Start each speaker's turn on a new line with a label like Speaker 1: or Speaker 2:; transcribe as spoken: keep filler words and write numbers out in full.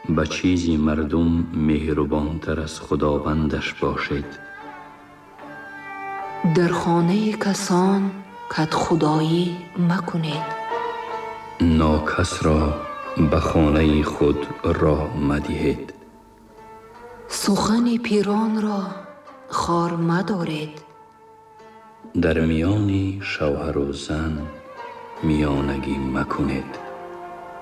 Speaker 1: به چیزی مردم مهربانتر از خداوندش باشد.
Speaker 2: در خانه کسان کدخدایی مکنید.
Speaker 1: ناکس را به خانه خود راه مدهید.
Speaker 2: سخن پیران را خوار مدارید.
Speaker 1: در میان شوهر و زن میانگی مکنید.